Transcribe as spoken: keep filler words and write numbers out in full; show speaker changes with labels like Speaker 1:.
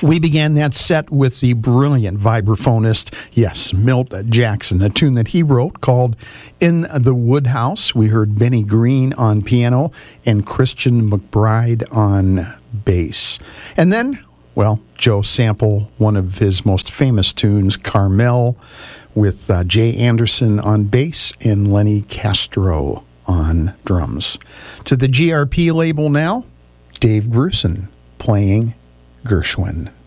Speaker 1: We began that set with the brilliant vibraphonist, yes, Milt Jackson, a tune that he wrote called In the Woodhouse. We heard Benny Green on piano and Christian McBride on bass. And then, well, Joe sampled one of his most famous tunes, Carmel, with uh, Jay Anderson on bass and Lenny Castro on drums. To the G R P label now, Dave Grusin playing Gershwin.